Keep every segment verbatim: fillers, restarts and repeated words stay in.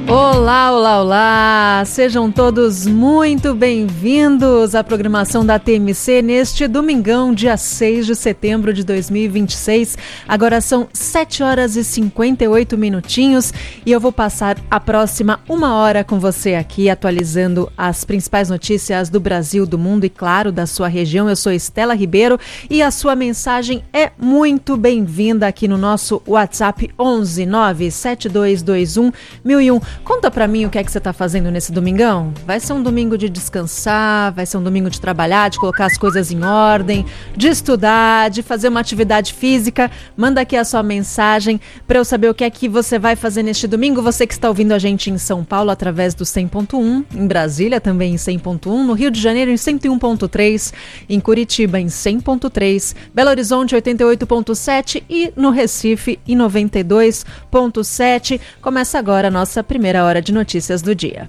Olá, olá, olá! Sejam todos muito bem-vindos à programação da T M C neste domingão, dia seis de setembro de dois mil e vinte e seis. Agora são sete horas e cinquenta e oito minutinhos e eu vou passar a próxima uma hora com você aqui, atualizando as principais notícias do Brasil, do mundo e, claro, da sua região. Eu sou Estela Ribeiro e a sua mensagem é muito bem-vinda aqui no nosso WhatsApp onze nove sete dois dois um mil e um. Conta pra mim o que é que você tá fazendo nesse domingão. Vai ser um domingo de descansar, vai ser um domingo de trabalhar, de colocar as coisas em ordem, de estudar, de fazer uma atividade física. Manda aqui a sua mensagem pra eu saber o que é que você vai fazer neste domingo. Você que está ouvindo a gente em São Paulo através do cem ponto um, em Brasília também em cem ponto um, no Rio de Janeiro em cento e um ponto três, em Curitiba em cem ponto três, Belo Horizonte oitenta e oito ponto sete e no Recife em noventa e dois ponto sete. Começa agora a nossa primeira hora de notícias do dia.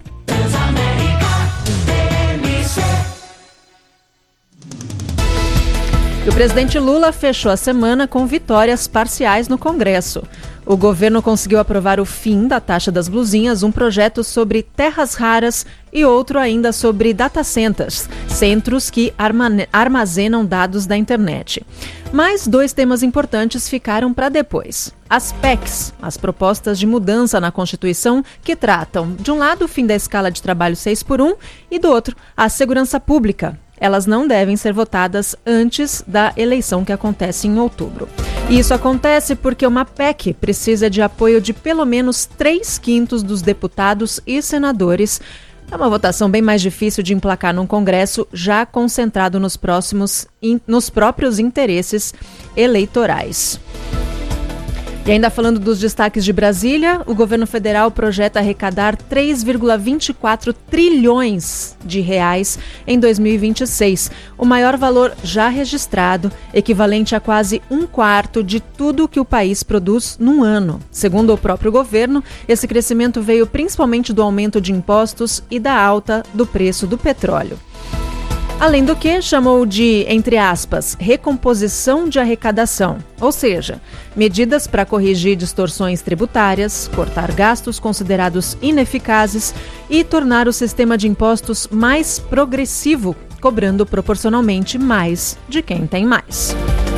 O presidente Lula fechou a semana com vitórias parciais no Congresso. O governo conseguiu aprovar o fim da taxa das blusinhas, um projeto sobre terras raras e outro ainda sobre data centers, centros que armazenam dados da internet. Mas dois temas importantes ficaram para depois. As P E Cs, as propostas de mudança na Constituição, que tratam, de um lado, o fim da escala de trabalho seis por um e, do outro, a segurança pública. Elas não devem ser votadas antes da eleição que acontece em outubro. E isso acontece porque uma P E C precisa de apoio de pelo menos três quintos dos deputados e senadores. É uma votação bem mais difícil de emplacar num Congresso já concentrado nos, próximos, in, nos próprios interesses eleitorais. E ainda falando dos destaques de Brasília, o governo federal projeta arrecadar três vírgula vinte e quatro trilhões de reais em dois mil e vinte e seis, o maior valor já registrado, equivalente a quase um quarto de tudo que o país produz num ano. Segundo o próprio governo, esse crescimento veio principalmente do aumento de impostos e da alta do preço do petróleo. Além do que, chamou de, entre aspas, recomposição de arrecadação, ou seja, medidas para corrigir distorções tributárias, cortar gastos considerados ineficazes e tornar o sistema de impostos mais progressivo, cobrando proporcionalmente mais de quem tem mais.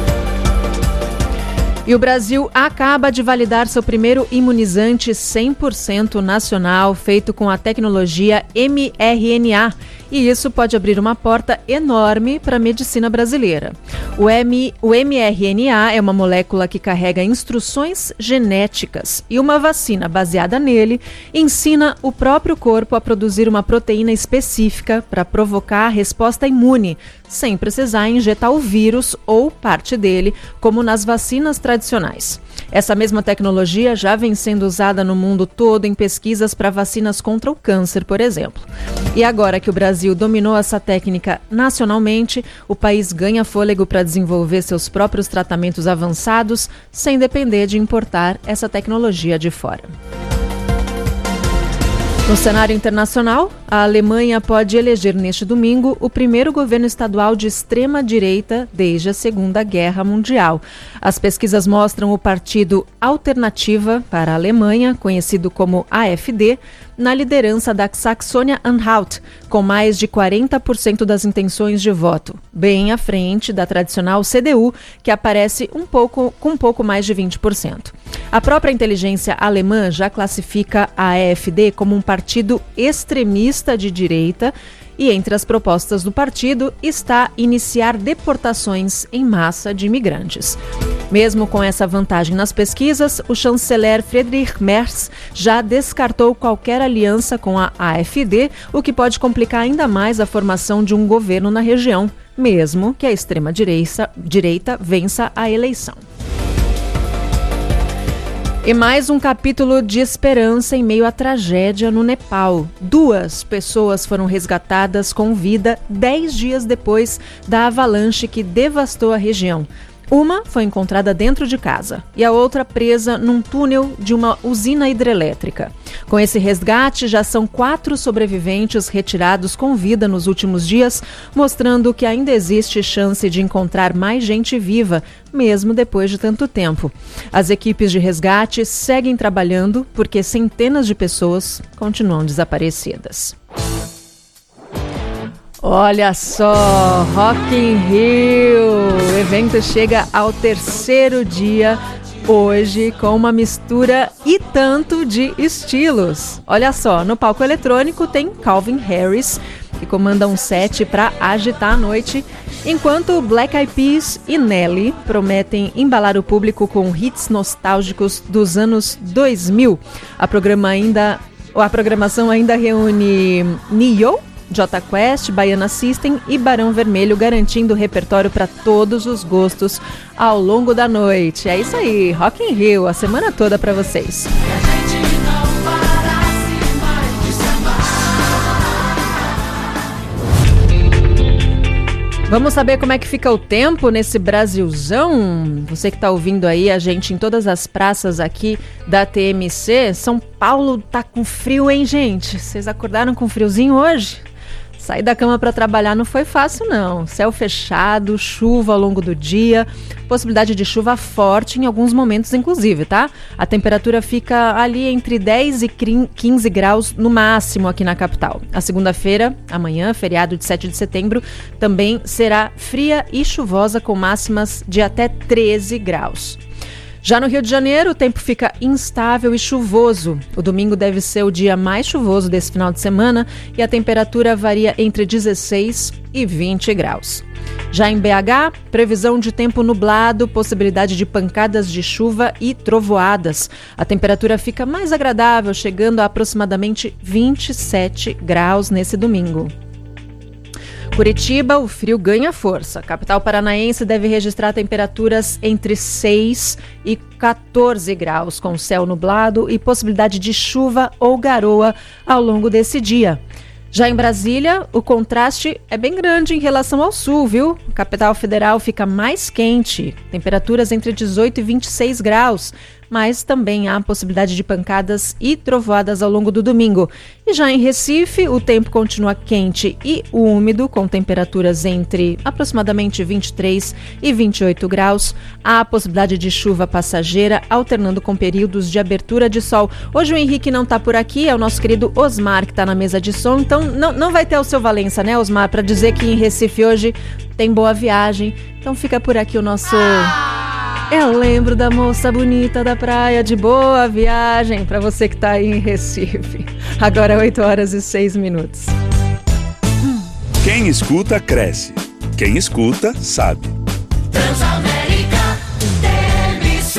E o Brasil acaba de validar seu primeiro imunizante cem por cento nacional, feito com a tecnologia M R N A. E isso pode abrir uma porta enorme para a medicina brasileira. O, M, o M R N A é uma molécula que carrega instruções genéticas e uma vacina baseada nele ensina o próprio corpo a produzir uma proteína específica para provocar a resposta imune, sem precisar injetar o vírus ou parte dele, como nas vacinas tradicionais. Essa mesma tecnologia já vem sendo usada no mundo todo em pesquisas para vacinas contra o câncer, por exemplo. E agora que o Brasil dominou essa técnica nacionalmente, o país ganha fôlego para desenvolver seus próprios tratamentos avançados, sem depender de importar essa tecnologia de fora. No cenário internacional, a Alemanha pode eleger neste domingo o primeiro governo estadual de extrema-direita desde a Segunda Guerra Mundial. As pesquisas mostram o partido Alternativa para a Alemanha, conhecido como A F D, na liderança da Saxônia-Anhalt, com mais de quarenta por cento das intenções de voto, bem à frente da tradicional C D U, que aparece um pouco, com um pouco mais de vinte por cento. A própria inteligência alemã já classifica a A F D como um partido extremista de direita e entre as propostas do partido está iniciar deportações em massa de imigrantes. Mesmo com essa vantagem nas pesquisas, o chanceler Friedrich Merz já descartou qualquer aliança com a A F D, o que pode complicar ainda mais a formação de um governo na região, mesmo que a extrema-direita direita vença a eleição. E mais um capítulo de esperança em meio à tragédia no Nepal. Duas pessoas foram resgatadas com vida dez dias depois da avalanche que devastou a região. Uma foi encontrada dentro de casa e a outra presa num túnel de uma usina hidrelétrica. Com esse resgate, já são quatro sobreviventes retirados com vida nos últimos dias, mostrando que ainda existe chance de encontrar mais gente viva, mesmo depois de tanto tempo. As equipes de resgate seguem trabalhando porque centenas de pessoas continuam desaparecidas. Olha só, Rock in Rio! O evento chega ao terceiro dia hoje com uma mistura e tanto de estilos. Olha só, no palco eletrônico tem Calvin Harris, que comanda um set para agitar a noite, enquanto Black Eyed Peas e Nelly prometem embalar o público com hits nostálgicos dos anos dois mil. A, programa ainda, a programação ainda reúne Neo, Jota Quest, Baiana System e Barão Vermelho, garantindo repertório para todos os gostos ao longo da noite. É isso aí, Rock in Rio, a semana toda para vocês. Vamos saber como é que fica o tempo nesse Brasilzão? Você que está ouvindo aí a gente em todas as praças aqui da T M C. São Paulo tá com frio, hein, gente? Vocês acordaram com friozinho hoje? Sair da cama para trabalhar não foi fácil, não. Céu fechado, chuva ao longo do dia, possibilidade de chuva forte em alguns momentos, inclusive, tá? A temperatura fica ali entre dez e quinze graus no máximo aqui na capital. A segunda-feira, amanhã, feriado de sete de setembro, também será fria e chuvosa com máximas de até treze graus. Já no Rio de Janeiro, o tempo fica instável e chuvoso. O domingo deve ser o dia mais chuvoso desse final de semana e a temperatura varia entre dezesseis e vinte graus. Já em B H, previsão de tempo nublado, possibilidade de pancadas de chuva e trovoadas. A temperatura fica mais agradável, chegando a aproximadamente vinte e sete graus nesse domingo. Curitiba, o frio ganha força. A capital paranaense deve registrar temperaturas entre seis e quatorze graus, com céu nublado e possibilidade de chuva ou garoa ao longo desse dia. Já em Brasília, o contraste é bem grande em relação ao sul, viu? A capital federal fica mais quente, temperaturas entre dezoito e vinte e seis graus, mas também há possibilidade de pancadas e trovoadas ao longo do domingo. E já em Recife, o tempo continua quente e úmido, com temperaturas entre aproximadamente vinte e três e vinte e oito graus. Há a possibilidade de chuva passageira, alternando com períodos de abertura de sol. Hoje o Henrique não está por aqui, é o nosso querido Osmar que está na mesa de som, então não, não vai ter o seu Valença, né, Osmar, para dizer que em Recife hoje tem boa viagem. Então fica por aqui o nosso... Eu lembro da moça bonita da praia de Boa Viagem, para você que está aí em Recife. Agora é oito horas e seis minutos. Quem escuta, cresce. Quem escuta, sabe. Transamérica T M C.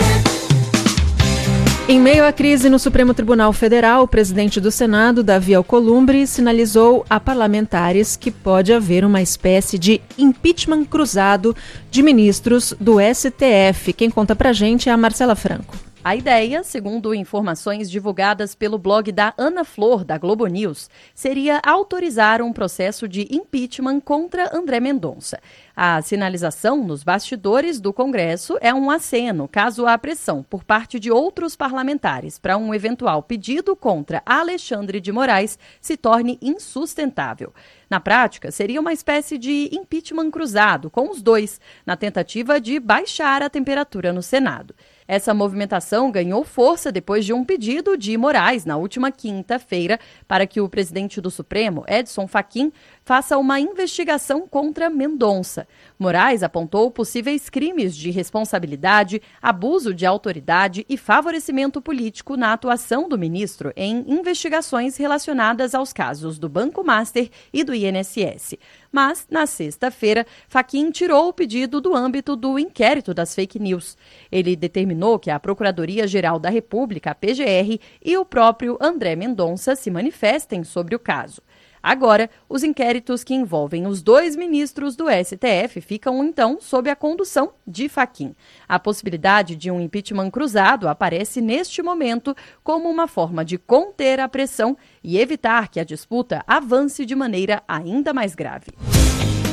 Em meio à crise no Supremo Tribunal Federal, o presidente do Senado, Davi Alcolumbre, sinalizou a parlamentares que pode haver uma espécie de impeachment cruzado de ministros do S T F. Quem conta pra gente é a Marcela Franco. A ideia, segundo informações divulgadas pelo blog da Ana Flor, da Globo News, seria autorizar um processo de impeachment contra André Mendonça. A sinalização nos bastidores do Congresso é um aceno, caso há pressão por parte de outros parlamentares para um eventual pedido contra Alexandre de Moraes se torne insustentável. Na prática, seria uma espécie de impeachment cruzado com os dois, na tentativa de baixar a temperatura no Senado. Essa movimentação ganhou força depois de um pedido de Moraes, na última quinta-feira, para que o presidente do Supremo, Edson Fachin, faça uma investigação contra Mendonça. Moraes apontou possíveis crimes de responsabilidade, abuso de autoridade e favorecimento político na atuação do ministro em investigações relacionadas aos casos do Banco Master e do I N S S. Mas, na sexta-feira, Fachin tirou o pedido do âmbito do inquérito das fake news. Ele determinou que a Procuradoria-Geral da República, a P G R, e o próprio André Mendonça se manifestem sobre o caso. Agora, os inquéritos que envolvem os dois ministros do S T F ficam, então, sob a condução de Fachin. A possibilidade de um impeachment cruzado aparece neste momento como uma forma de conter a pressão e evitar que a disputa avance de maneira ainda mais grave.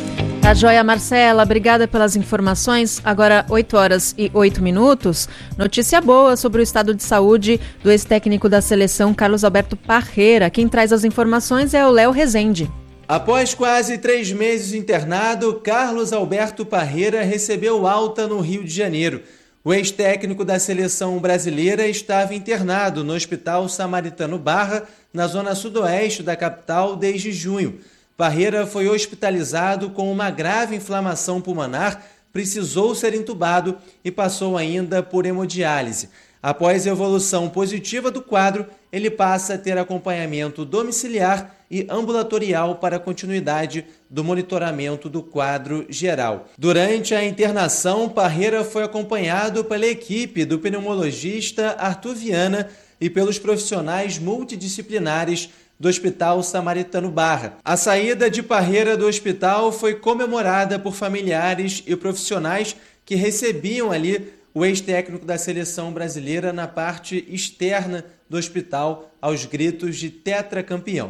Tá joia, Marcela. Obrigada pelas informações. Agora, oito horas e oito minutos. Notícia boa sobre o estado de saúde do ex-técnico da seleção, Carlos Alberto Parreira. Quem traz as informações é o Léo Rezende. Após quase três meses internado, Carlos Alberto Parreira recebeu alta no Rio de Janeiro. O ex-técnico da seleção brasileira estava internado no Hospital Samaritano Barra, na zona sudoeste da capital, desde junho. Parreira foi hospitalizado com uma grave inflamação pulmonar, precisou ser entubado e passou ainda por hemodiálise. Após evolução positiva do quadro, ele passa a ter acompanhamento domiciliar e ambulatorial para a continuidade do monitoramento do quadro geral. Durante a internação, Parreira foi acompanhado pela equipe do pneumologista Arthur Viana e pelos profissionais multidisciplinares do Hospital Samaritano Barra. A saída de Parreira do hospital foi comemorada por familiares e profissionais que recebiam ali o ex-técnico da seleção brasileira na parte externa do hospital aos gritos de tetracampeão.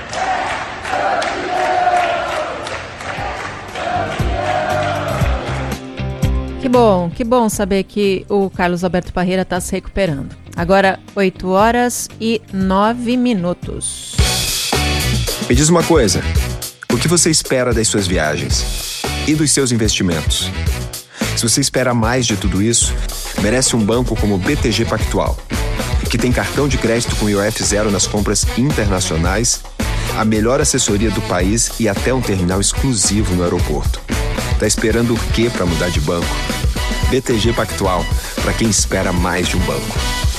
Que bom, que bom saber que o Carlos Alberto Parreira está se recuperando. Agora, oito horas e nove minutos. Me diz uma coisa, o que você espera das suas viagens e dos seus investimentos? Se você espera mais de tudo isso, merece um banco como o B T G Pactual, que tem cartão de crédito com I O F zero nas compras internacionais, a melhor assessoria do país e até um terminal exclusivo no aeroporto. Tá esperando o quê para mudar de banco? B T G Pactual, para quem espera mais de um banco.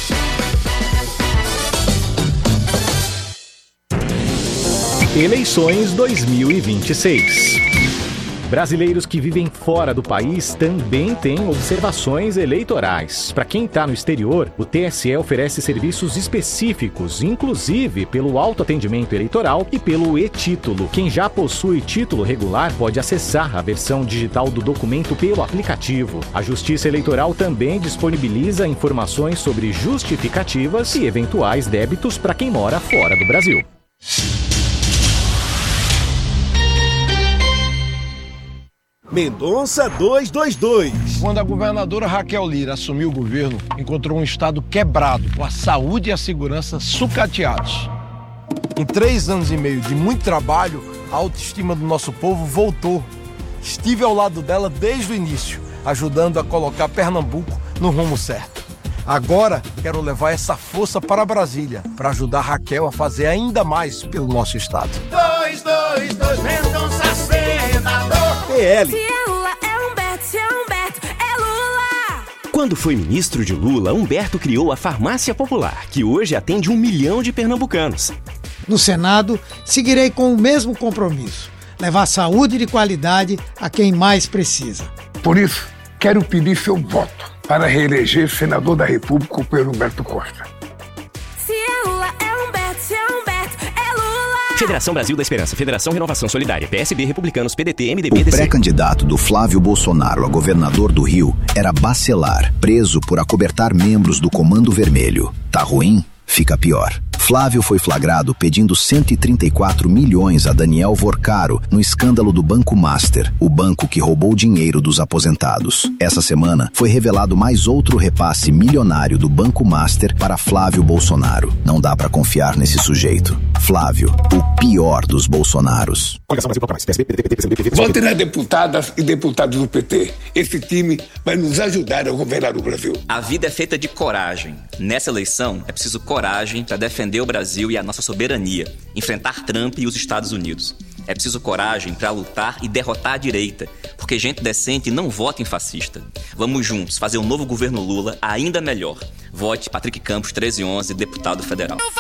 Eleições dois mil e vinte e seis. Brasileiros que vivem fora do país também têm observações eleitorais. Para quem está no exterior, o T S E oferece serviços específicos, inclusive pelo autoatendimento eleitoral e pelo e-título. Quem já possui título regular pode acessar a versão digital do documento pelo aplicativo. A Justiça Eleitoral também disponibiliza informações sobre justificativas e eventuais débitos para quem mora fora do Brasil. Mendonça duzentos e vinte e dois. Quando a governadora Raquel Lira assumiu o governo, encontrou um estado quebrado, com a saúde e a segurança sucateados. Em três anos e meio de muito trabalho, a autoestima do nosso povo voltou. Estive ao lado dela desde o início, ajudando a colocar Pernambuco no rumo certo. Agora, quero levar essa força para Brasília, para ajudar a Raquel a fazer ainda mais pelo nosso estado. dois, dois, dois, Mendonça senador. P L. Se é Lula, é Humberto, se é Humberto, é Lula! Quando foi ministro de Lula, Humberto criou a Farmácia Popular, que hoje atende um milhão de pernambucanos. No Senado, seguirei com o mesmo compromisso, levar saúde de qualidade a quem mais precisa. Por isso, quero pedir seu voto para reeleger senador da República pelo Humberto Costa. Se é Lula, é Humberto, se é Humberto, é Lula! Federação Brasil da Esperança, Federação Renovação Solidária, P S B, Republicanos, P D T, M D B, o D C. Pré-candidato do Flávio Bolsonaro a governador do Rio era Bacelar, preso por acobertar membros do Comando Vermelho. Tá ruim? Fica pior. Flávio foi flagrado pedindo cento e trinta e quatro milhões a Daniel Vorcaro no escândalo do Banco Master, o banco que roubou dinheiro dos aposentados. Essa semana foi revelado mais outro repasse milionário do Banco Master para Flávio Bolsonaro. Não dá pra confiar nesse sujeito. Flávio, o pior dos Bolsonaros. Vote nas deputadas e deputados do P T. Esse time vai nos ajudar a governar o Brasil. A vida é feita de coragem. Nessa eleição é preciso coragem para defender o Brasil e a nossa soberania, enfrentar Trump e os Estados Unidos. É preciso coragem para lutar e derrotar a direita, porque gente decente não vota em fascista. Vamos juntos fazer um novo governo Lula ainda melhor. Vote Patrick Campos treze onze, deputado federal.